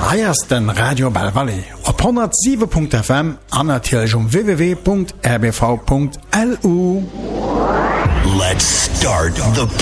Eiersten Radio Belvalley op 107.fm an natürlich www.rbv.lu. Let's start the